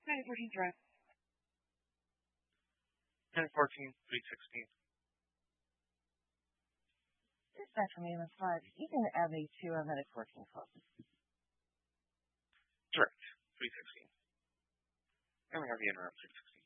914 Drive. 1014, 316. Dispatch from EMS 5, Eaton Avenue 2, medic 14 close. Direct, 316. And we have the interim 616.